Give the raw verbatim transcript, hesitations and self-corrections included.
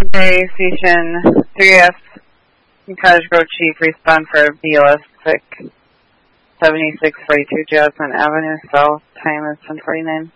Bay Station three S in Cottage Grove Chief, respond for B L S sick seventy-six forty-two Jasmine Avenue South, time is ten forty-nine.